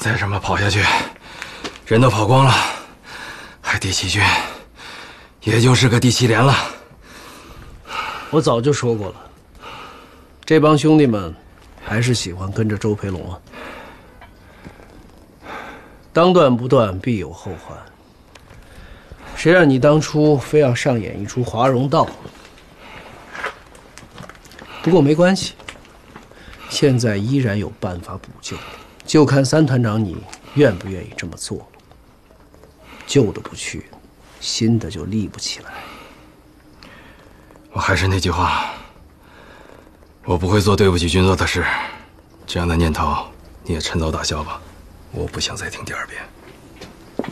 再这么跑下去，人都跑光了，还第7军，也就是个第7连了。 我早就说过了，这帮兄弟们还是喜欢跟着周培龙啊。当断不断，必有后患。谁让你当初非要上演一出华容道？不过没关系，现在依然有办法补救，就看三团长你愿不愿意这么做。旧的不去，新的就立不起来。 我还是那句话，我不会做对不起军座的事。这样的念头你也趁早打消吧，我不想再听第2遍。